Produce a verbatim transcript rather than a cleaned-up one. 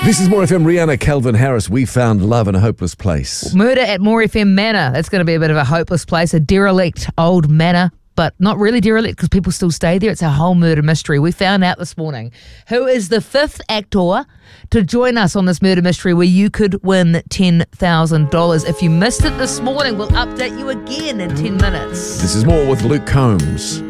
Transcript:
This is More F M. Rihanna, Calvin Harris. We found love in a hopeless place. Murder at More F M Manor. That's going to be a bit of a hopeless place, a derelict old manor, but not really derelict because people still stay there. It's a whole murder mystery. We found out this morning who is the fifth actor to join us on this murder mystery where you could win ten thousand dollars. If you missed it this morning, we'll update you again in ten minutes. This is More with Luke Combs.